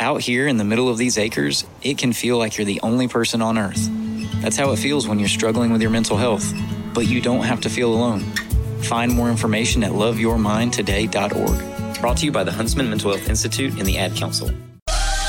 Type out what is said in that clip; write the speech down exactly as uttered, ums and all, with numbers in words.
Out here in the middle of these acres, it can feel like you're the only person on earth. That's how it feels when you're struggling with your mental health. But you don't have to feel alone. Find more information at love your mind today dot org. Brought to you by the Huntsman Mental Health Institute and the Ad Council.